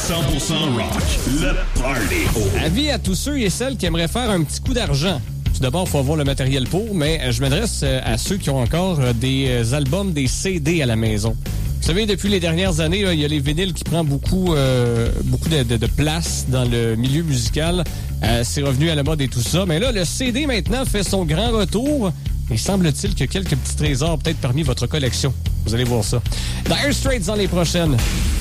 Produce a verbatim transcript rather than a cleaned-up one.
cent pour cent rock, le party. Avis à tous ceux et celles qui aimeraient faire un petit coup d'argent. Tout d'abord, il faut avoir le matériel pour, mais je m'adresse à ceux qui ont encore des albums, des C D à la maison. Vous savez, depuis les dernières années, là, il y a les vinyles qui prennent beaucoup, euh, beaucoup de, de, de place dans le milieu musical. Euh, c'est revenu à la mode et tout ça. Mais là, le C D maintenant fait son grand retour. Et semble-t-il qu'il y a quelques petits trésors peut-être parmi votre collection. Vous allez voir ça. Dire Straits dans les prochaines.